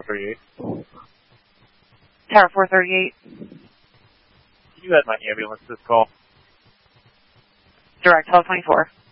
438. Tower 438. You had my ambulance this call. Direct, Hall 24.